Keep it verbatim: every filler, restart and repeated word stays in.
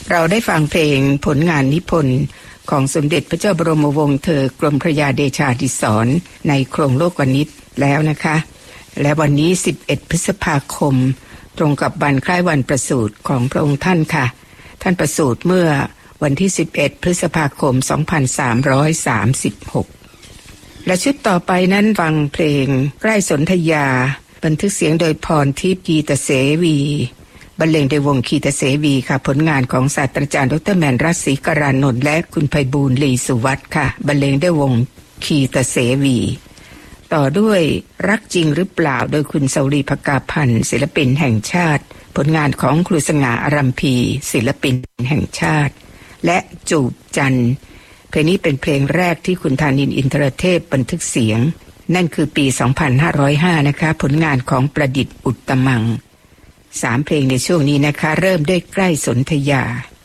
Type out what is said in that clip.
เราได้ฟังเพลงผลงานนิพนธ์ของสมเด็จพระเจ้าบรมวงศ์เธอกรมพระยาเดชาดิศรในโครงโลกวนิชแล้วนะคะและวันนี้สิบเอ็ดพฤษภาคมตรงกับวันคล้ายวันประสูติของพระองค์ท่านค่ะท่านประสูติเมื่อวันที่สิบเอ็ดพฤษภาคมสองพันสามร้อยสามสิบหกและชุดต่อไปนั้นฟังเพลงใกล้สนธยาบันทึกเสียงโดยพรทิพย์กีตเสวีบรรเลงโดยวงคีตเสวีค่ะผลงานของศาสตราจารย์ดรแมนรัตน์ศรีกรานนท์และคุณไพบูลย์ลีสุวัฒน์ค่ะบรรเลงด้วยวงคีตเสวีต่อด้วยรักจริงหรือเปล่าโดยคุณเสาลีภกาพันธ์ศิลปินแห่งชาติผลงานของครูสง่าอารัมพีศิลปินแห่งชาติและจูบจันทร์เพลงนี้เป็นเพลงแรกที่คุณธานินทร์อินทรเทพบันทึกเสียงนั่นคือปีสองพันห้าร้อยห้านะคะผลงานของประดิษฐ์อุตตมังสามเพลงในช่วงนี้นะคะเริ่มด้วยใกล้สนธยา